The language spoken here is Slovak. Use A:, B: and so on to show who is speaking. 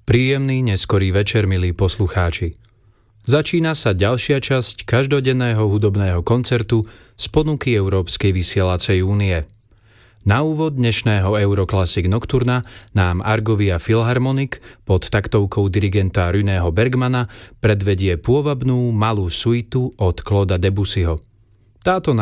A: Príjemný neskorý večer, milí poslucháči. Začína sa ďalšia časť každodenného hudobného koncertu z ponuky Európskej vysielacej únie. Na úvod dnešného Euroclassic Nocturna nám Argovia Philharmonic pod taktovkou dirigenta Reného Bergmana predvedie pôvabnú malú suitu od Clauda Debussyho. Táto